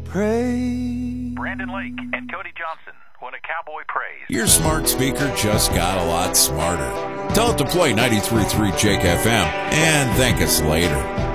praise. Brandon Lake and Cody Johnson, when a cowboy prays. Your smart speaker just got a lot smarter. Tell it to play 93.3 Jake FM and thank us later.